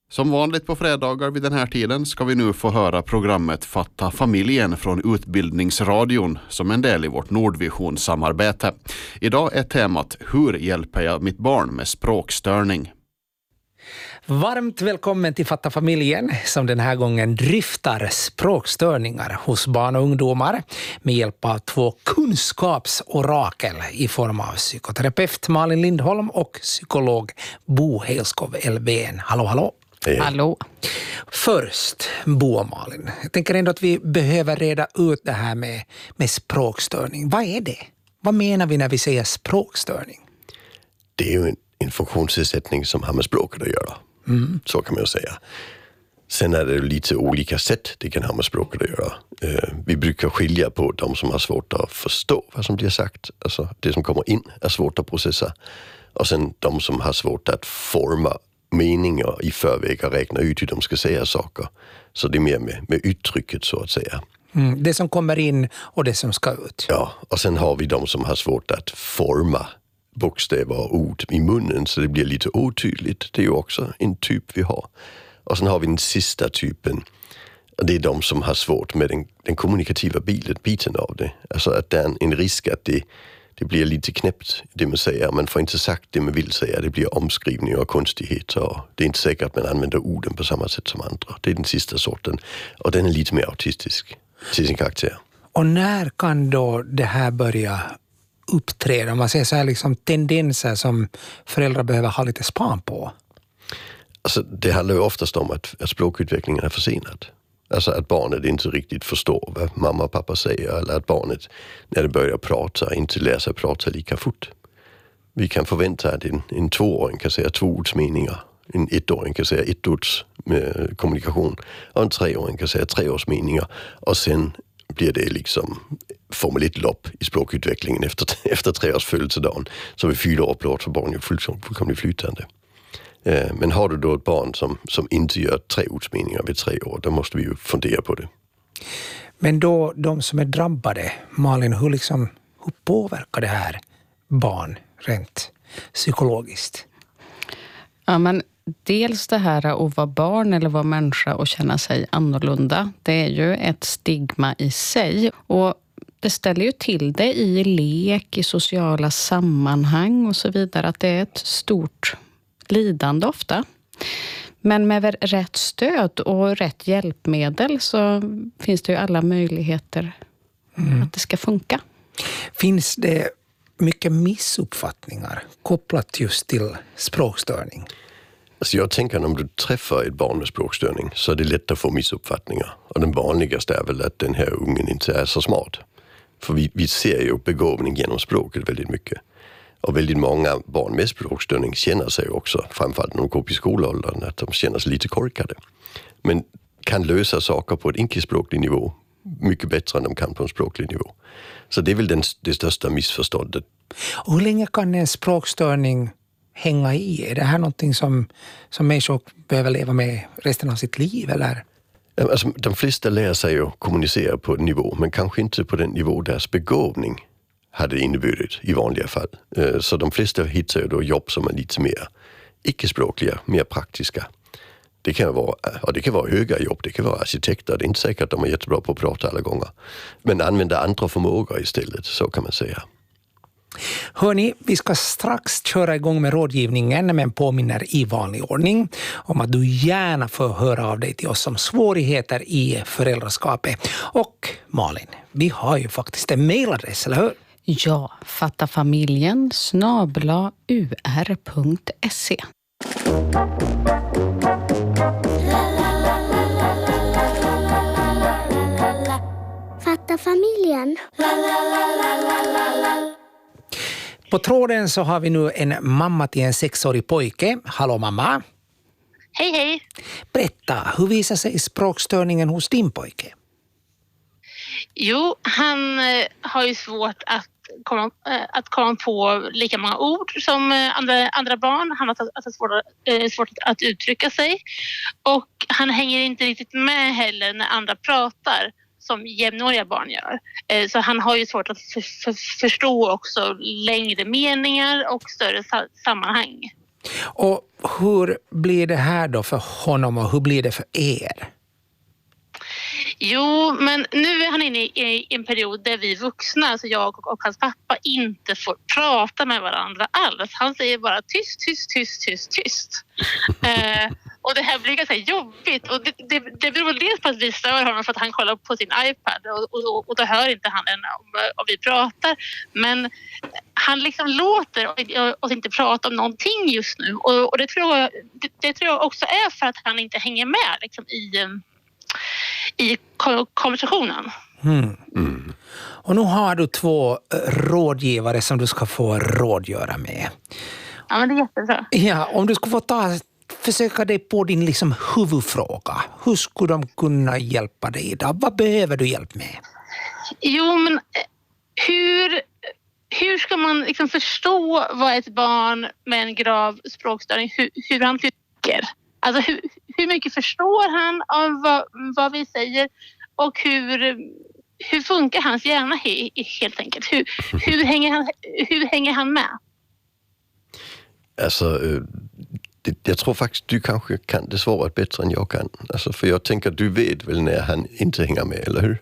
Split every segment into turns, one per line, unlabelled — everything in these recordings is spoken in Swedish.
Som vanligt på fredagar vid den här tiden ska vi nu få höra programmet Fatta familjen från Utbildningsradion som en del i vårt Nordvision-samarbete. Idag är temat Hur hjälper jag mitt barn med språkstörning?
Varmt välkommen till Fatta familjen som den här gången dryftar språkstörningar hos barn och ungdomar med hjälp av två kunskapsorakel i form av psykoterapeut Malin Lindholm och psykolog Bo Heilskov Elfven. Hallå, hallå.
Hej.
Hallå.
Först, Bo och Malin. Jag tänker ändå att vi behöver reda ut det här med språkstörning. Vad är det? Vad menar vi när vi säger språkstörning?
Det är ju en funktionsnedsättning som har med språket att göra. Så kan man ju säga. Sen är det lite olika sätt det kan ha med språket att göra. Vi brukar skilja på de som har svårt att förstå vad som blir sagt. Alltså det som kommer in är svårt att processa. Och sen de som har svårt att forma meningar i förväg och räkna ut hur de ska säga saker. Så det är mer med uttrycket så att säga.
Det som kommer in och det som ska ut.
Ja, och sen har vi de som har svårt att forma bokstäver och ord i munnen så det blir lite otydligt. Det är ju också en typ vi har. Och sen har vi den sista typen. Det är de som har svårt med den kommunikativa biten av det. Alltså att det är en risk att det blir lite knäppt det man säger. Man får inte sagt det man vill säga. Det blir omskrivningar och konstigheter. Och det är inte säkert att man använder orden på samma sätt som andra. Det är den sista sorten. Och den är lite mer autistisk till sin karaktär.
Och när kan då det här börja uppträda? Man säger så här liksom tendenser som föräldrar behöver ha lite span på.
Alltså, det handlar ju oftast om att språkutvecklingen är försenad. Alltså att barnet inte riktigt förstår vad mamma och pappa säger. Eller att barnet när det börjar prata inte lär sig prata lika fort. Vi kan förvänta att en 2-åring kan säga 2-ordsmeningar. En 1-åring kan säga 1-ords kommunikation. Och en 3-åring kan säga 3-årsmeningar. Och sen blir det liksom Formel 1-lopp i språkutvecklingen efter 3 års födelsedagen. Så vid 4 år plåt för barn är fullkomligt flytande. Men har du då ett barn som inte gör 3-ordsmeningar vid 3 år, då måste vi ju fundera på det.
Men då de som är drabbade, Malin, hur påverkar det här barn rent psykologiskt?
Ja, men dels det här att vara barn eller vara människa och känna sig annorlunda. Det är ju ett stigma i sig. Och det ställer ju till det i lek, i sociala sammanhang och så vidare. Att det är ett stort lidande ofta. Men med rätt stöd och rätt hjälpmedel så finns det ju alla möjligheter att det ska funka.
Finns det mycket missuppfattningar kopplat just till språkstörning?
Alltså jag tänker om du träffar ett barn med språkstörning så är det lätt att få missuppfattningar. Och den vanligaste är väl att den här ungen inte är så smart. För vi ser ju begåvning genom språket väldigt mycket. Och väldigt många barn med språkstörning känner sig också, framförallt när de går på skolåldern, att de känner sig lite korkade. Men kan lösa saker på ett icke-språklig nivå mycket bättre än de kan på en språklig nivå. Så det är väl det största missförståndet.
Och hur länge kan en språkstörning hänga i? Är det här någonting som människor behöver leva med resten av sitt liv, eller?
Alltså, de flesta lär sig ju kommunicera på en nivå, men kanske inte på den nivå deras begåvning hade inneburit i vanliga fall. Så de flesta hittar ju då jobb som är lite mer icke-språkliga, mer praktiska. Det kan vara höga jobb, det kan vara arkitekter. Det är inte säkert att de är jättebra på att prata alla gånger. Men använda andra förmågor istället, så kan man säga.
Hörni, vi ska strax köra igång med rådgivningen, men påminner i vanlig ordning om att du gärna får höra av dig till oss om svårigheter i föräldraskapet. Och Malin, vi har ju faktiskt en mailadress, eller hur?
Ja, fattafamiljen@ur.se.
Fatta familjen.
På tråden så har vi nu en mamma till en 6-årig pojke. Hallå mamma.
Hej, hej.
Berätta, hur visar sig språkstörningen hos din pojke?
Jo, han har ju svårt att komma på lika många ord som andra barn. Han har svårt att uttrycka sig. Och han hänger inte riktigt med heller när andra pratar som jämnåriga barn gör. Så han har ju svårt att förstå också längre meningar och större sammanhang.
Och hur blir det här då för honom och hur blir det för er?
Jo, men nu är han inne i en period där vi vuxna, alltså jag och hans pappa, inte får prata med varandra alls. Han säger bara tyst. Och det här blir ganska jobbigt. Och det beror dels på att vi stör honom för att han kollar på sin iPad och då hör inte han än om vi pratar. Men han liksom låter oss inte prata om någonting just nu. Och det tror jag också är för att han inte hänger med liksom, i konversationen.
Och nu har du 2 rådgivare som du ska få rådgöra med.
Ja, men det är jättebra.
Ja, om du skulle få försöka dig på din liksom huvudfråga. Hur skulle de kunna hjälpa dig idag? Vad behöver du hjälp med?
Jo, men hur ska man liksom förstå vad ett barn med en grav språkstörning, hur han tycker? Alltså hur mycket förstår han av vad vi säger och hur funkar hans hjärna helt enkelt? Hur hänger han med?
Alltså, jag tror faktiskt du kanske kan det svaret bättre än jag kan. Alltså, för jag tänker du vet väl när han inte hänger med, eller hur?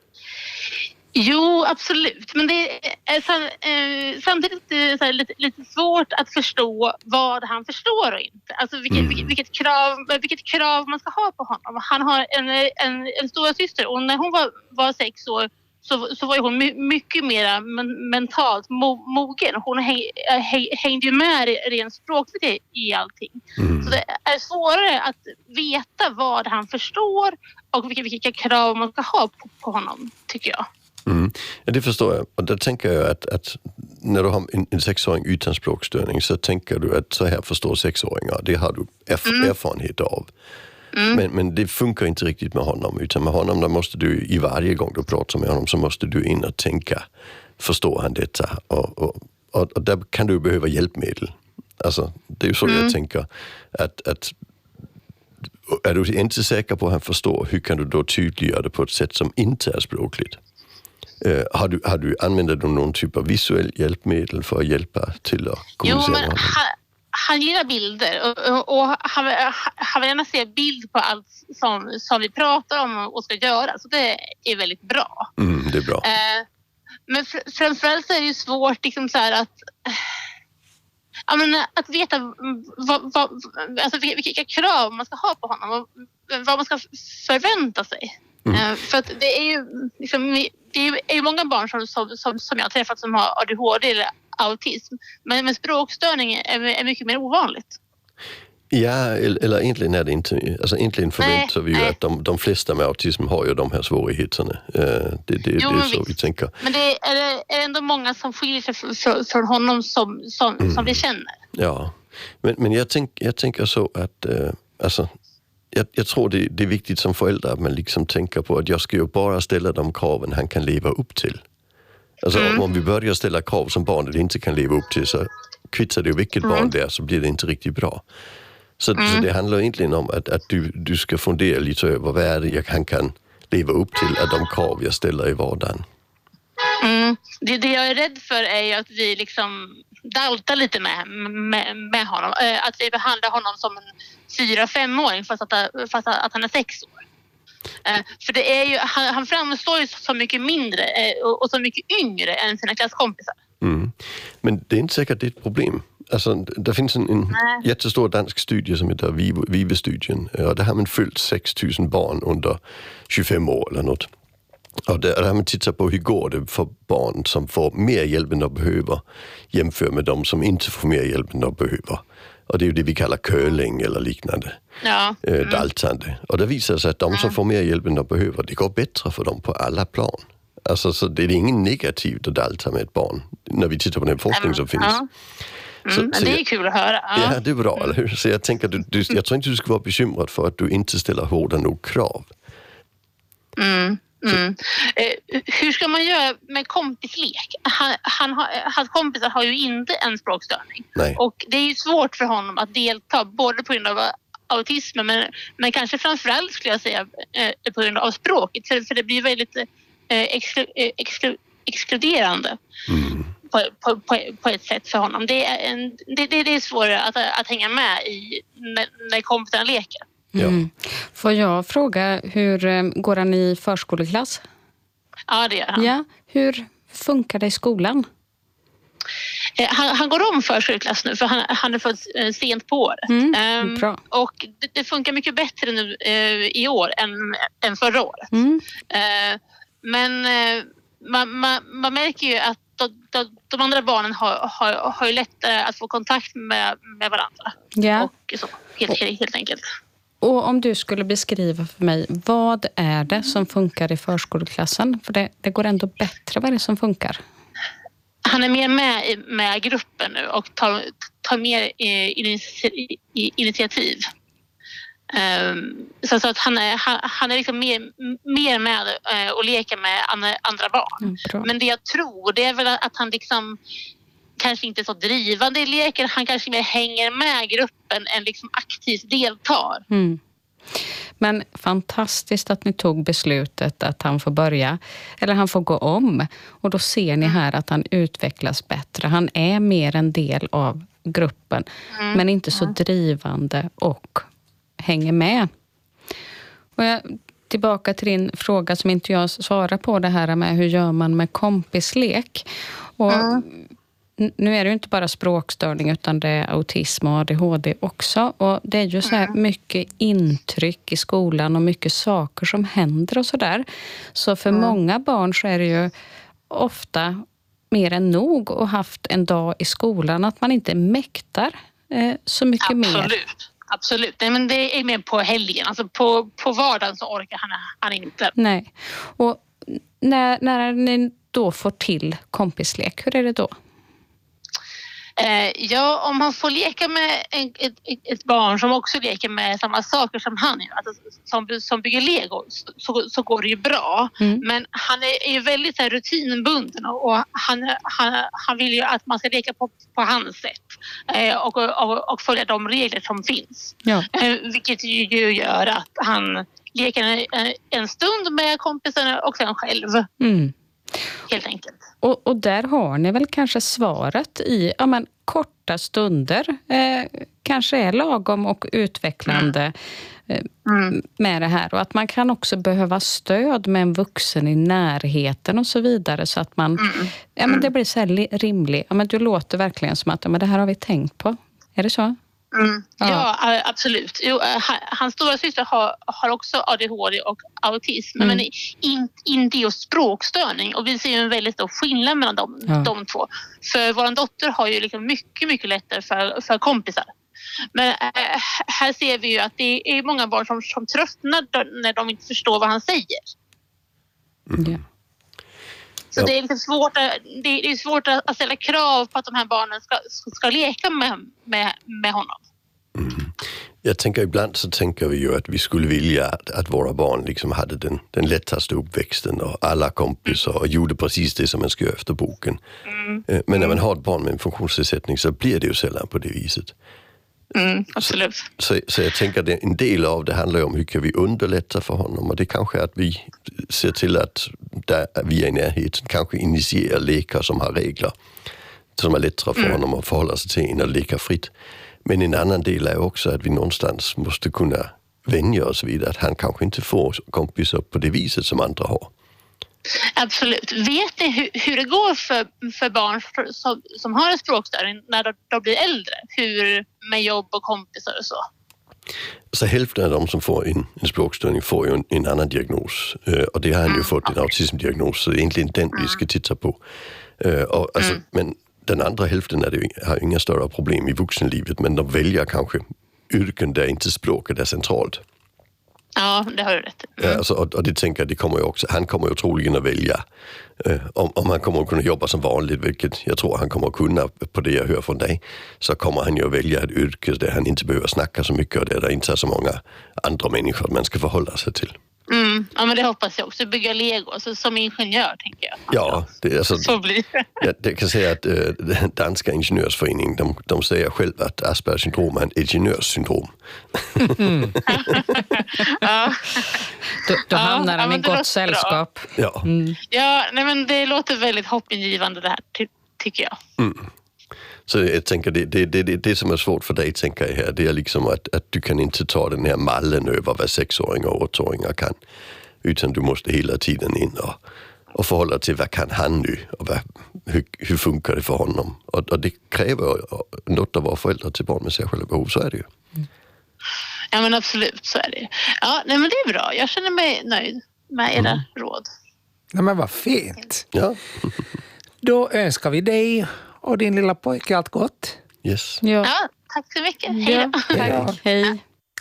Jo, absolut. Men det är samtidigt lite svårt att förstå vad han förstår och inte. Alltså vilket krav man ska ha på honom. Han har en stora syster och när hon var 6 år så var hon mycket mer mentalt mogen. Hon hängde ju med rent språkligt i allting. Så det är svårare att veta vad han förstår och vilka krav man ska ha på honom, tycker jag.
Ja, det förstår jag. Och där tänker jag att när du har en 6-åring utan språkstörning så tänker du att så här förstår 6-åringar. Det har du erfarenhet av. Men det funkar inte riktigt med honom. Utan med honom där måste du i varje gång du pratar med honom så måste du in och tänka. Förstår han detta? Och där kan du behöva hjälpmedel. Alltså, det är ju så jag tänker. Att är du inte säker på att han förstår, hur kan du då tydliggöra det på ett sätt som inte är språkligt? Använder du någon typ av visuell hjälpmedel för att hjälpa till att kommunicera med honom?
Han gillar bilder och han vill gärna se bild på allt som vi pratar om och ska göra. Så det är väldigt bra.
Det är bra.
Men framförallt så är det ju svårt liksom så här att veta alltså vilka krav man ska ha på honom och vad man ska förvänta sig. För att det är ju liksom, det är ju många barn som jag har träffat som har ADHD eller autism. Men språkstörning är mycket mer ovanligt.
Ja, eller egentligen är det inte. Alltså egentligen förväntar vi ju att de flesta med autism har ju de här svårigheterna. Det är så vi tänker. Men
det är ändå många som skiljer sig från honom som vi känner.
Ja, men jag tänker så att alltså, jag tror det är viktigt som förälder att man liksom tänker på att jag ska ju bara ställa de kraven han kan leva upp till. Alltså om vi börjar ställa krav som barnet inte kan leva upp till så kvittar det ju vilket barn det är så blir det inte riktigt bra. Så det handlar egentligen om att du ska fundera lite över vad är det han kan leva upp till av de krav jag ställer i vardagen.
Det jag är rädd för är ju att vi liksom daltar lite med honom. Att vi behandlar honom som en 4-5-åring fast att han är 6 år. För det är ju, han framstår ju så mycket mindre och så mycket yngre än sina klasskompisar.
Men det är inte säkert det är ett problem. Alltså, det finns en jättestor dansk studie som heter Vive-studien. Och där har man följt 6 000 barn under 25 år eller något. Och där har man tittat på hur går det för barn som får mer hjälp än de behöver jämfört med de som inte får mer hjälp än de behöver. Och det är ju det vi kallar curling eller liknande. Daltande. Och det visar sig att de som får mer hjälp än de behöver, det går bättre för dem på alla plan. Alltså så det är ingen negativt att dalta med ett barn när vi tittar på den forskning som finns.
Så det är kul att höra.
Ja, det är bra, eller hur? Så jag tänker, jag tror inte du ska vara bekymrad för att du inte ställer hårda nog krav.
Hur ska man göra med kompislek? Hans kompisar har ju inte en språkstörning.
Nej.
Och det är ju svårt för honom att delta både på grund av autismen men kanske framförallt skulle jag säga på grund av språket. För det blir väldigt exkluderande. på ett sätt för honom. Det är svårare att hänga med i när kompisarna leker.
Mm. Får jag fråga, hur går han i förskoleklass?
Ja, det gör han.
Ja, hur funkar det i skolan?
Han går om förskoleklass nu, för han är född sent på året.
Bra.
Och det funkar mycket bättre nu i år än förra året. Men man märker ju att de andra barnen har ju lättare att få kontakt med varandra.
Ja.
Och så, helt enkelt.
Och om du skulle beskriva för mig, vad är det som funkar i förskoleklassen? För det går ändå bättre. Vad är det som funkar?
Han är mer med gruppen nu och tar mer initiativ. Så att han är liksom mer med och leker med andra barn. Men det jag tror, det är väl att han liksom kanske inte är så drivande i leken. Han kanske mer hänger med gruppen än liksom aktivt deltar.
Men fantastiskt att ni tog beslutet att han får börja, eller han får gå om. Och då ser ni här att han utvecklas bättre. Han är mer en del av gruppen, men inte så drivande och hänger med. Och tillbaka till din fråga som inte jag svarar på, det här med hur gör man med kompislek. Och nu är det ju inte bara språkstörning utan det är autism och ADHD också. Och det är ju så här mycket intryck i skolan och mycket saker som händer och sådär. Så för många barn så är det ju ofta mer än nog att haft en dag i skolan att man inte mäktar så mycket mer.
Absolut. Nej, men det är mer på helgen. Alltså på vardagen så orkar han inte.
Nej. Och när ni då får till kompislek, hur är det då?
Ja, om han får leka med ett barn som också leker med samma saker som han gör, alltså som bygger Lego, så går det ju bra. Men han är ju väldigt så här, rutinbunden och han vill ju att man ska leka på hans sätt och följa de regler som finns. Ja. Vilket ju gör att han leker en stund med kompisarna och sen själv. Helt enkelt.
Och där har ni väl kanske svaret i korta stunder. Kanske är lagom och utvecklande med det här. Och att man kan också behöva stöd med en vuxen i närheten och så vidare. Så att man, det blir så här rimligt. Du låter verkligen som att det här har vi tänkt på. Är det så?
Ja, absolut. Jo, hans stora syster har också ADHD och autism, men inte just språkstörning. Och vi ser ju en väldigt stor skillnad mellan de två. För vår dotter har ju liksom mycket, mycket lättare för kompisar. Men här ser vi ju att det är många barn som tröttnar när de inte förstår vad han säger. Så det är lite svårt, det är svårt att ställa krav på att de här barnen ska leka med honom.
Jag tänker ibland så tänker vi ju att vi skulle vilja att våra barn liksom hade den lättaste uppväxten och alla kompisar och gjorde precis det som man ska göra efter boken. Men när man har ett barn med en funktionsnedsättning så blir det ju sällan på det viset.
Absolut.
Så jag tänker att en del av det handlar om hur kan vi underlätta för honom, och det kanske är att vi ser till att där vi är i närheten kanske initierar lekar som har regler som är lättare för honom att förhålla sig till än att leka fritt. Men en annan del är också att vi någonstans måste kunna vänja oss vid att han kanske inte får kompisar på det viset som andra har.
Absolut. Vet ni hur det går för barn som har en språkstörning när de blir äldre? Hur med jobb och kompisar och så?
Så hälften av de som får en språkstörning får ju en annan diagnos. Och det har han ju fått en autismdiagnos, så det är egentligen den vi ska titta på. Men den andra hälften har inga större problem i vuxenlivet, men de väljer kanske yrken där inte språket är centralt.
Ja, det har du rätt.
Och det tänker jag, det kommer ju också, han kommer ju troligen att välja om han kommer att kunna jobba som vanligt, vilket jag tror han kommer att kunna på det jag hör från dig, så kommer han ju att välja ett yrke där han inte behöver snacka så mycket och där det inte är så många andra människor man ska förhålla sig till.
Ja, men det hoppas jag också. Bygga Lego, alltså, som ingenjör, tänker jag.
Ja, det är alltså,
så blir det.
Jag kan säga att danska ingenjörsföreningen, de säger själv att Aspergers syndrom är en ingenjörssyndrom.
Då hamnar han i gott sällskap.
Ja.
Ja, nej, men det låter väldigt hoppingivande det här, tycker jag.
Så jag tänker, det som är svårt för dig, tänker jag här, det är liksom att du kan inte ta den här mallen över vad 6-åringar och 8-åringar kan. Utan du måste hela tiden in och förhålla till vad kan han nu och hur funkar det för honom. Och det kräver något av våra föräldrar till barn med särskilda behov, så är det ju.
Ja, men absolut, så är det. Ja, nej, men det är bra. Jag känner mig nöjd med era råd.
Nej, men vad fint.
Ja.
Då önskar vi dig och din lilla pojke allt gott.
Yes.
Ja, tack så mycket. Hej då.
Ja, tack. Hej.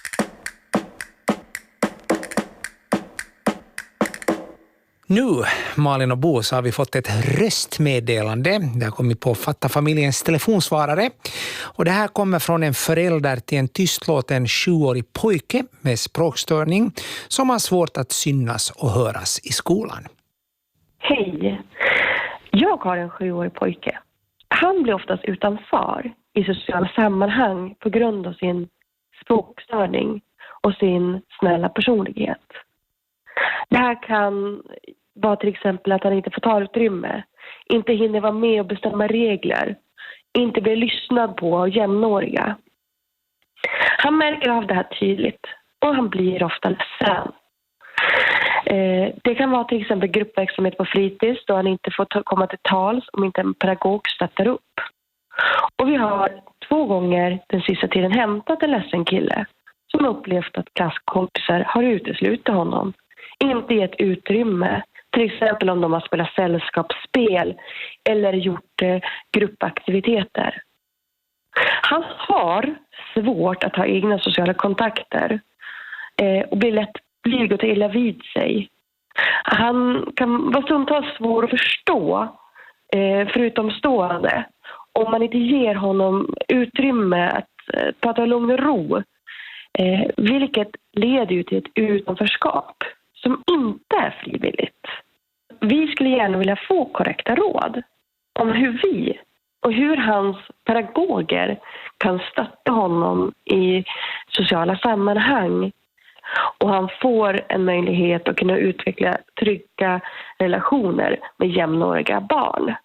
Nu, Malin och Bo, så har vi fått ett röstmeddelande. Det har kommit på Fatta familjens telefonsvarare. Och det här kommer från en förälder till en tystlåten 7-årig pojke med språkstörning som har svårt att synas och höras i skolan.
Hej! Jag har en 7-årig pojke. Han blir oftast utanför i sociala sammanhang på grund av sin språkstörning och sin snälla personlighet. Det här kan vara till exempel att han inte får ta utrymme, inte hinner vara med och bestämma regler, inte blir lyssnad på av jämnåriga. Han märker av det här tydligt och han blir ofta ledsen. Det kan vara till exempel gruppverksamhet på fritids då han inte får komma till tals om inte en pedagog stöttar upp. Och vi har 2 gånger den sista tiden hämtat en ledsen kille som upplevt att klasskompisar har uteslutit honom. Inte gett utrymme, till exempel om de har spelat sällskapsspel eller gjort gruppaktiviteter. Han har svårt att ha egna sociala kontakter och blir lätt blyg och ta illa vid sig. Han kan vara stundtals svår att förstå förutom stående om man inte ger honom utrymme att prata lugn och ro, vilket leder ju till ett utanförskap som inte är frivilligt. Vi skulle gärna vilja få korrekta råd om hur vi och hur hans pedagoger kan stötta honom i sociala sammanhang och han får en möjlighet att kunna utveckla trygga relationer med jämnåriga barn.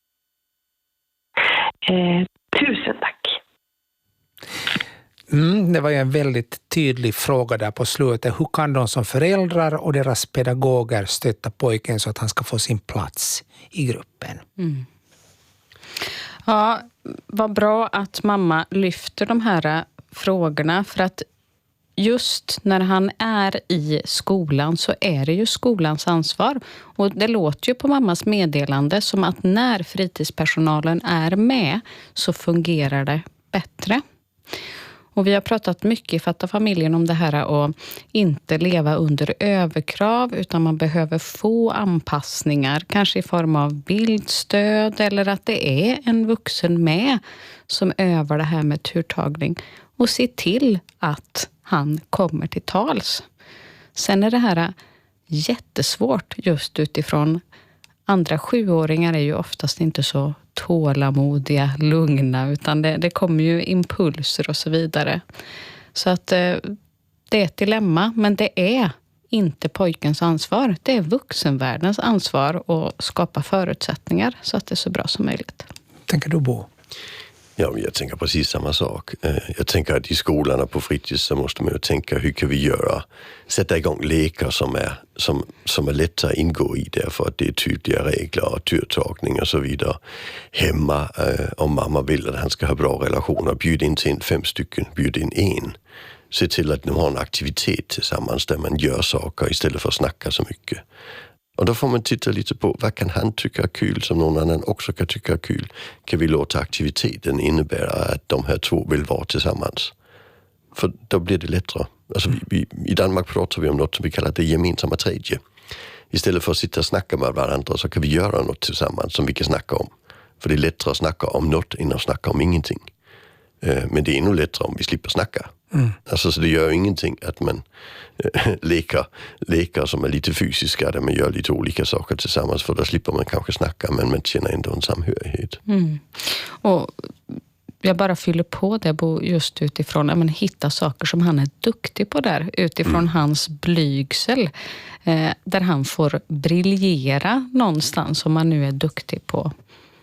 Tusen tack!
Det var ju en väldigt tydlig fråga där på slutet. Hur kan de som föräldrar och deras pedagoger stötta pojken så att han ska få sin plats i gruppen?
Ja, vad bra att mamma lyfter de här frågorna, för att just när han är i skolan så är det ju skolans ansvar. Och det låter ju på mammas meddelande som att när fritidspersonalen är med så fungerar det bättre. Och vi har pratat mycket i Fatta familjen om det här att inte leva under överkrav, utan man behöver få anpassningar, kanske i form av bildstöd eller att det är en vuxen med som övar det här med turtagning och se till att han kommer till tals. Sen är det här jättesvårt just utifrån andra 7-åringar är ju oftast inte så tålamodiga, lugna, utan det kommer ju impulser och så vidare. Så att det är ett dilemma, men det är inte pojkens ansvar. Det är vuxenvärldens ansvar att skapa förutsättningar så att det är så bra som möjligt.
Tänker du, Bo?
Ja, jag tänker precis samma sak. Jag tänker att i skolan och på fritids så måste man ju tänka hur kan vi göra, sätta igång lekar som är lättare att ingå i därför att det är tydliga regler och turtagning och så vidare. Hemma, om mamma vill att han ska ha bra relationer, bjud in till 5 stycken, bjud in 1. Se till att de har en aktivitet tillsammans där man gör saker istället för att snacka så mycket. Och då får man titta lite på vad kan han tycka är kul som någon annan också kan tycka är kul. Kan vi låta aktiviteten innebära att de här 2 vill vara tillsammans? För då blir det lättare. Alltså i Danmark pratar vi om något som vi kallar det gemensamma tredje. Istället för att sitta och snacka med varandra så kan vi göra något tillsammans som vi kan snacka om. För det är lättare att snacka om något än att snacka om ingenting. Men det är ännu lättare om vi slipper snacka. Alltså så det gör ingenting att man lekar som är lite fysiska där man gör lite olika saker tillsammans, för då slipper man kanske snacka men man känner ändå en samhörighet.
Och jag bara fyller på det just utifrån att hitta saker som han är duktig på där utifrån hans blygsel där han får briljera någonstans om man nu är duktig på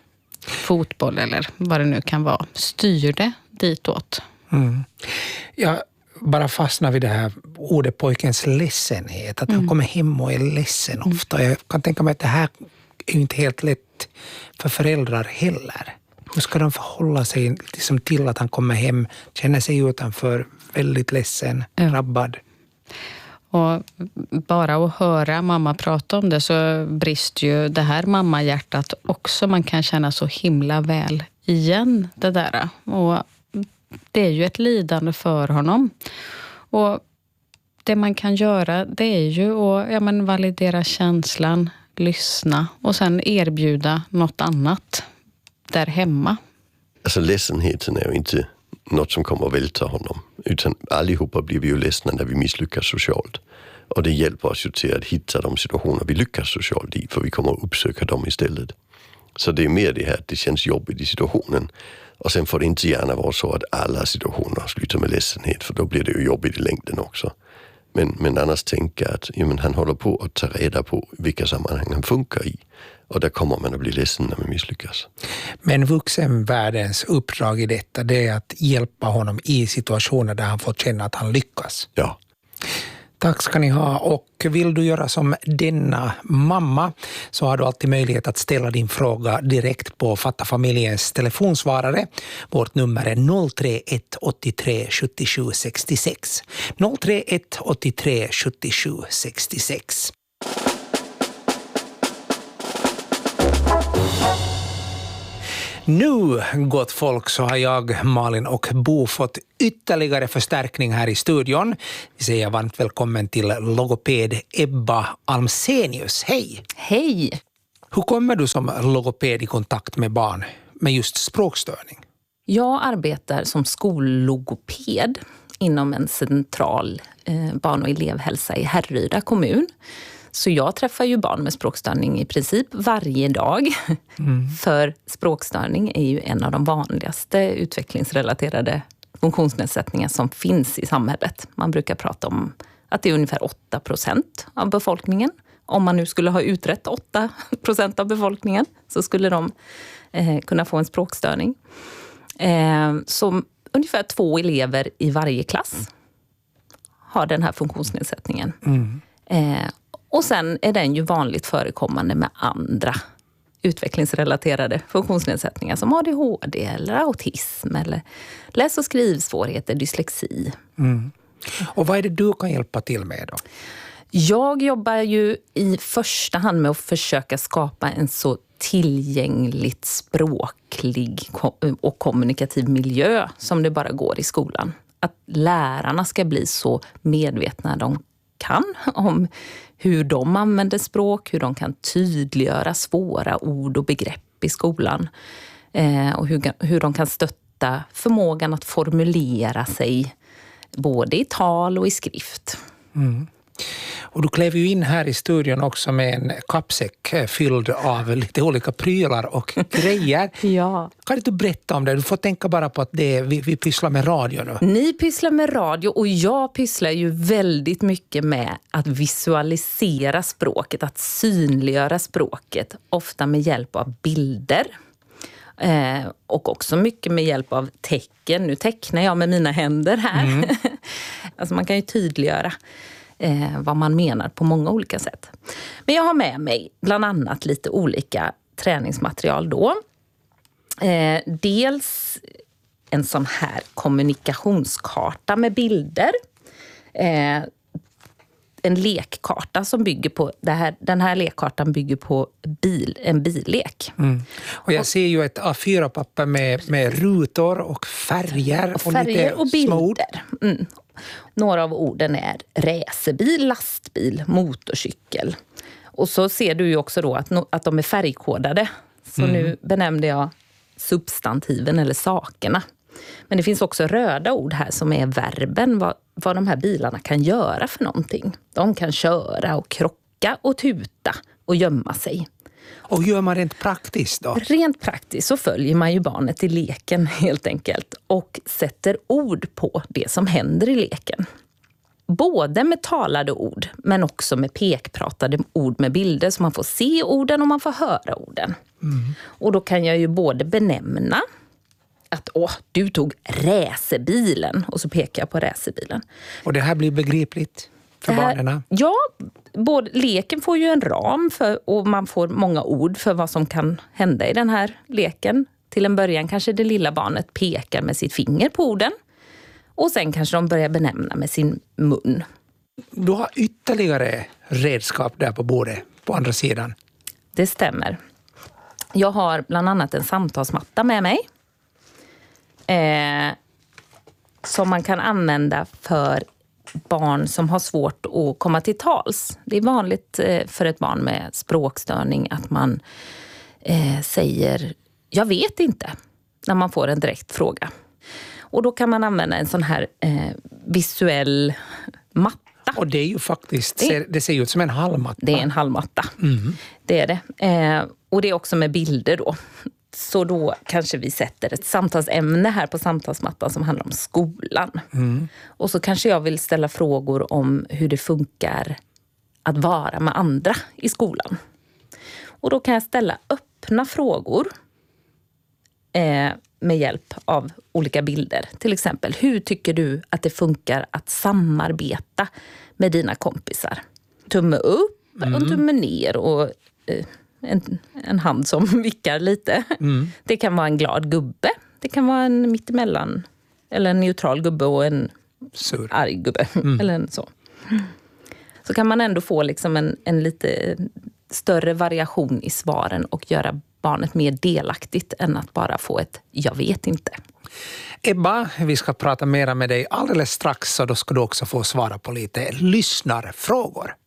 fotboll eller vad det nu kan vara, styr det ditåt.
Jag bara fastnar vid det här ordet pojkens ledsenhet. Att han kommer hem och är ledsen ofta. Jag kan tänka mig att det här är ju inte helt lätt för föräldrar heller. Hur ska de förhålla sig liksom till att han kommer hem, känner sig utanför, väldigt ledsen, drabbad?
Och bara att höra mamma prata om det så brister ju det här mammahjärtat också. Man kan känna så himla väl igen det där. Och det är ju ett lidande för honom. Och det man kan göra, det är ju att validera känslan, lyssna och sen erbjuda något annat där hemma.
Alltså ledsenheten är ju inte något som kommer att välta honom. Utan allihopa blir vi ju ledsna när vi misslyckas socialt. Och det hjälper oss ju till att hitta de situationer vi lyckas socialt i. För vi kommer att uppsöka dem istället. Så det är mer det här att det känns jobbigt i situationen. Och sen får det inte gärna vara så att alla situationer slutar med ledsenhet. För då blir det ju jobbigt i längden också. Men annars tänka att han håller på att ta reda på vilka sammanhang han funkar i. Och där kommer man att bli ledsen när man misslyckas.
Men vuxenvärldens uppdrag i detta, det är att hjälpa honom i situationer där han får känna att han lyckas.
Ja.
Tack ska ni ha, och vill du göra som denna mamma så har du alltid möjlighet att ställa din fråga direkt på Fatta familjens telefonsvarare. Vårt nummer är 031 83 77 66. 031 83 77 66. Nu, gott folk, så har jag, Malin och Bo fått ytterligare förstärkning här i studion. Vi säger varmt välkommen till logoped Ebba Almsenius. Hej!
Hej!
Hur kommer du som logoped i kontakt med barn med just språkstörning?
Jag arbetar som skollogoped inom en central barn- och elevhälsa i Härryda kommun. Så jag träffar ju barn med språkstörning i princip varje dag. För språkstörning är ju en av de vanligaste utvecklingsrelaterade funktionsnedsättningar som finns i samhället. Man brukar prata om att det är ungefär 8% av befolkningen. Om man nu skulle ha utrett 8% av befolkningen så skulle de kunna få en språkstörning. Så ungefär 2 elever i varje klass har den här funktionsnedsättningen. Och sen är den ju vanligt förekommande med andra utvecklingsrelaterade funktionsnedsättningar som ADHD eller autism eller läs- och skrivsvårigheter, dyslexi.
Och vad är det du kan hjälpa till med då?
Jag jobbar ju i första hand med att försöka skapa en så tillgängligt språklig och kommunikativ miljö som det bara går i skolan. Att lärarna ska bli så medvetna de kan om hur de använder språk, hur de kan tydliggöra svåra ord och begrepp i skolan. Och hur de kan stötta förmågan att formulera sig både i tal och i skrift.
Och du klev ju in här i studion också med en kappsäck fylld av lite olika prylar och grejer.
Ja.
Kan du berätta om det? Du får tänka bara på att vi pysslar med radio nu.
Ni pysslar med radio och jag pysslar ju väldigt mycket med att visualisera språket, att synliggöra språket. Ofta med hjälp av bilder. Och också mycket med hjälp av tecken. Nu tecknar jag med mina händer här. Alltså man kan ju tydliggöra vad man menar på många olika sätt. Men jag har med mig bland annat lite olika träningsmaterial då. Dels en sån här kommunikationskarta med bilder. En lekkarta som bygger på den här lekkartan bygger på en billek.
Och jag ser ju ett A4-papper med rutor och färger och lite
och
små ord.
bilder. Några av orden är racerbil, lastbil, motorcykel. Och så ser du ju också då att de är färgkodade. Så nu benämnde jag substantiven eller sakerna. Men det finns också röda ord här som är verben, vad de här bilarna kan göra för någonting. De kan köra och krocka och tuta och gömma sig.
Och gör man rent praktiskt då?
Rent praktiskt så följer man ju barnet i leken helt enkelt och sätter ord på det som händer i leken. både med talade ord men också med pekpratade ord med bilder, så man får se orden och man får höra orden. Och då kan jag ju både benämna att du tog racerbilen, och så pekar jag på racerbilen.
Och det här blir begripligt för barnen?
Ja, leken får ju en ram och man får många ord för vad som kan hända i den här leken. Till en början kanske det lilla barnet pekar med sitt finger på orden. Och sen kanske de börjar benämna med sin mun.
Du har ytterligare redskap där på bordet, på andra sidan.
Det stämmer. Jag har bland annat en samtalsmatta med mig. Som man kan använda för barn som har svårt att komma till tals. Det är vanligt för ett barn med språkstörning att man säger jag vet inte när man får en direkt fråga. Och då kan man använda en sån här visuell matta.
Och det är ju faktiskt, det ser ut som en hallmatta.
Det är en hallmatta. Det är det. Och det är också med bilder då. Så då kanske vi sätter ett samtalsämne här på samtalsmattan som handlar om skolan. Och så kanske jag vill ställa frågor om hur det funkar att vara med andra i skolan. Och då kan jag ställa öppna frågor med hjälp av olika bilder. Till exempel, hur tycker du att det funkar att samarbeta med dina kompisar? Tumme upp och en tumme ner och en hand som vickar lite. Det kan vara en glad gubbe. Det kan vara en mittemellan. Eller en neutral gubbe och en arg gubbe. Eller en så. Så kan man ändå få liksom en lite större variation i svaren och göra barnet mer delaktigt än att bara få ett jag vet inte.
Ebba, vi ska prata mer med dig alldeles strax, så då ska du också få svara på lite lyssnarfrågor.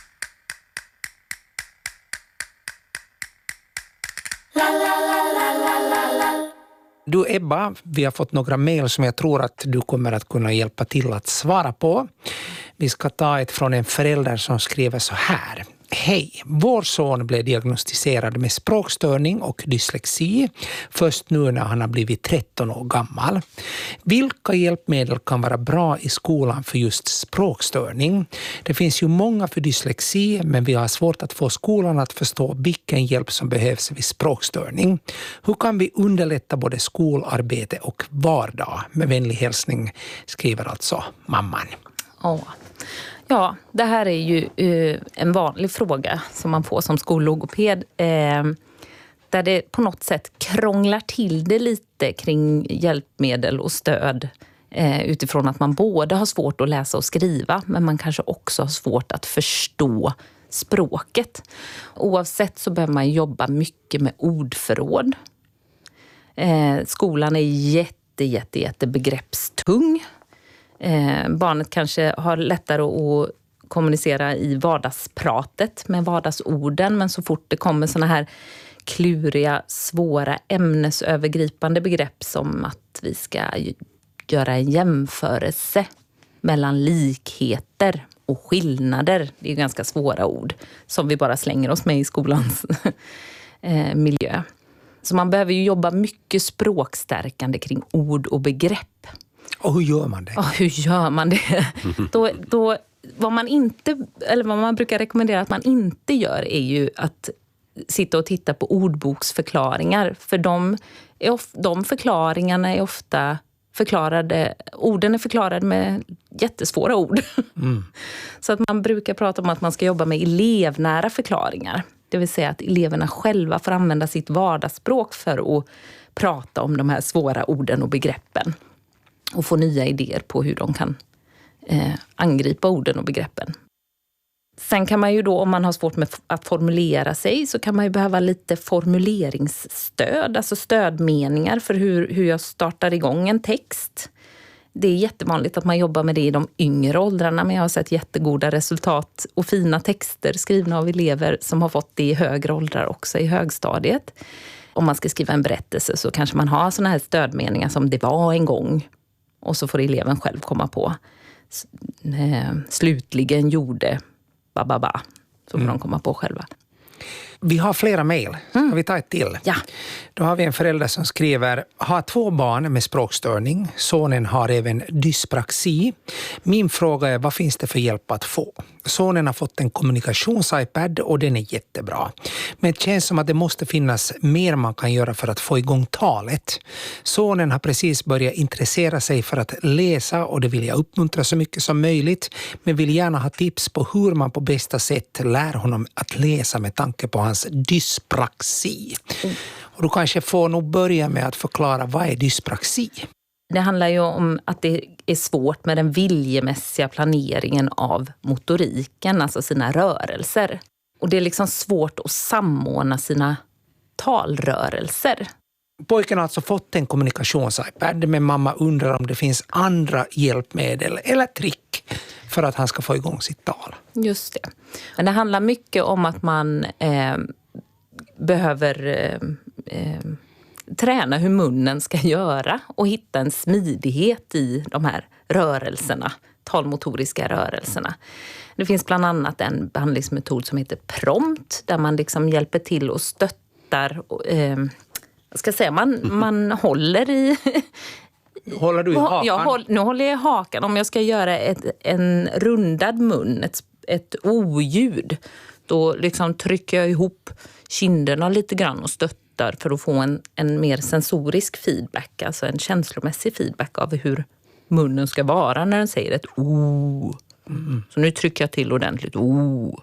Du Ebba, vi har fått några mejl som jag tror att du kommer att kunna hjälpa till att svara på. Vi ska ta ett från en förälder som skriver så här. Hej, vår son blev diagnostiserad med språkstörning och dyslexi först nu när han har blivit 13 år gammal. Vilka hjälpmedel kan vara bra i skolan för just språkstörning? Det finns ju många för dyslexi, men vi har svårt att få skolan att förstå vilken hjälp som behövs vid språkstörning. Hur kan vi underlätta både skolarbete och vardag? Med vänlig hälsning skriver alltså mamman.
Ja, det här är ju en vanlig fråga som man får som skollogoped. Där det på något sätt krånglar till det lite kring hjälpmedel och stöd. Utifrån att man både har svårt att läsa och skriva, men man kanske också har svårt att förstå språket. Oavsett så behöver man jobba mycket med ordförråd. Skolan är jätte begreppstung. Barnet kanske har lättare att kommunicera i vardagspratet med vardagsorden, men så fort det kommer såna här kluriga, svåra ämnesövergripande begrepp som att vi ska göra en jämförelse mellan likheter och skillnader, det är ju ganska svåra ord som vi bara slänger oss med i skolans miljö. Så man behöver ju jobba mycket språkstärkande kring ord och begrepp.
Och hur gör man det?
Hur gör man det? Då, vad man brukar rekommendera att man inte gör är ju att sitta och titta på ordboksförklaringar. För de förklaringarna är ofta förklarade, orden är förklarade med jättesvåra ord. Så att man brukar prata om att man ska jobba med elevnära förklaringar. Det vill säga att eleverna själva får använda sitt vardagsspråk för att prata om de här svåra orden och begreppen. Och få nya idéer på hur de kan angripa orden och begreppen. Sen kan man ju då, om man har svårt med att formulera sig, så kan man ju behöva lite formuleringsstöd. Alltså stödmeningar för hur jag startar igång en text. Det är jättevanligt att man jobbar med det i de yngre åldrarna, men jag har sett jättegoda resultat och fina texter skrivna av elever som har fått det i högre åldrar också, i högstadiet. Om man ska skriva en berättelse så kanske man har såna här stödmeningar som det var en gång. Och så får eleven själv komma på. Slutligen gjorde ba. Så får de komma på själva.
Vi har flera mejl. Ska vi ta ett till?
Ja.
Då har vi en förälder som skriver: har 2 barn med språkstörning. Sonen har även dyspraxi. Min fråga är, vad finns det för hjälp att få? Sonen har fått en kommunikations-iPad och den är jättebra. Men det känns som att det måste finnas mer man kan göra för att få igång talet. Sonen har precis börjat intressera sig för att läsa och det vill jag uppmuntra så mycket som möjligt. Men vill gärna ha tips på hur man på bästa sätt lär honom att läsa med tanke på hans dyspraxi. Och du kanske får nog börja med att förklara, vad är dyspraxi?
Det handlar ju om att det är svårt med den viljemässiga planeringen av motoriken, alltså sina rörelser. Och det är liksom svårt att samordna sina talrörelser.
Pojken har alltså fått en kommunikations-iPad, men mamma undrar om det finns andra hjälpmedel eller trick för att han ska få igång sitt tal.
Just det. Men det handlar mycket om att man behöver träna hur munnen ska göra och hitta en smidighet i de här rörelserna, talmotoriska rörelserna. Det finns bland annat en behandlingsmetod som heter prompt, där man liksom hjälper till och stöttar. Man håller i...
Håller du i hakan?
Nu håller jag i hakan. Om jag ska göra en rundad mun, ett oljud, då liksom trycker jag ihop kinderna lite grann och stöttar för att få en mer sensorisk feedback, alltså en känslomässig feedback av hur munnen ska vara när den säger ett o. Så nu trycker jag till ordentligt o.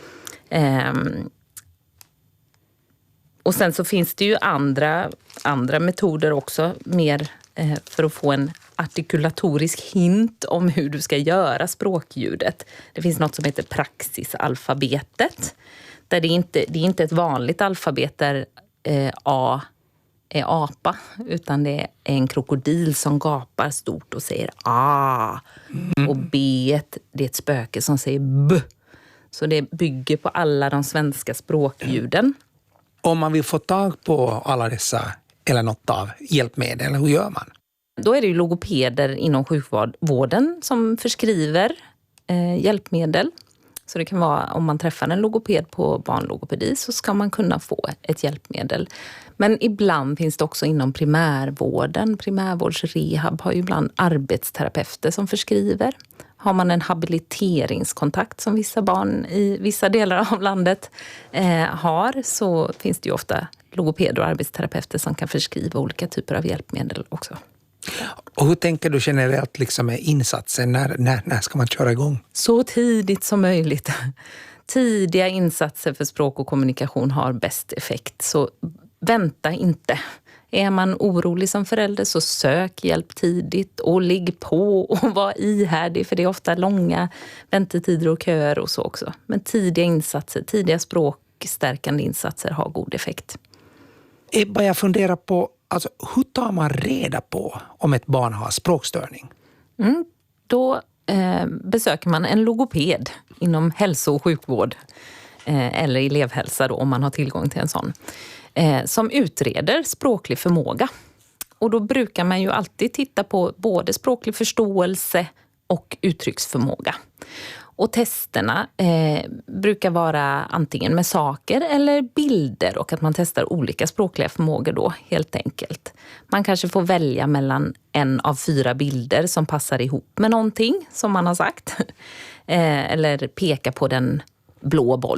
Och sen så finns det ju andra metoder också, mer för att få en artikulatorisk hint om hur du ska göra språkljudet. Det finns något som heter praxisalfabetet, där det är inte ett vanligt alfabet där A är apa, utan det är en krokodil som gapar stort och säger A. Och B, det är ett spöke som säger B. Så det bygger på alla de svenska språkljuden.
Om man vill få tag på alla dessa eller något av hjälpmedel, hur gör man?
Då är det ju logopeder inom sjukvården som förskriver hjälpmedel. Så det kan vara, om man träffar en logoped på barnlogopedi, så ska man kunna få ett hjälpmedel. Men ibland finns det också inom primärvården. Primärvårdsrehab har ju ibland arbetsterapeuter som förskriver. Har man en habiliteringskontakt som vissa barn i vissa delar av landet har, så finns det ju ofta logopeder och arbetsterapeuter som kan förskriva olika typer av hjälpmedel också.
Och hur tänker du generellt liksom med insatsen? När ska man köra igång?
Så tidigt som möjligt. Tidiga insatser för språk och kommunikation har bäst effekt. Så vänta inte. Är man orolig som förälder, så sök hjälp tidigt och ligg på och var ihärdig, för det är ofta långa väntetider och köer och så också. Men tidiga språkstärkande insatser har god effekt.
Jag funderar på, alltså, hur tar man reda på om ett barn har språkstörning?
Då besöker man en logoped inom hälso- och sjukvård eller elevhälsa då, om man har tillgång till en sån, som utreder språklig förmåga. Och då brukar man ju alltid titta på både språklig förståelse och uttrycksförmåga. Och testerna brukar vara antingen med saker eller bilder, och att man testar olika språkliga förmågor då, helt enkelt. Man kanske får välja mellan 1 av 4 bilder som passar ihop med någonting som man har sagt. Eller peka på den blå bollen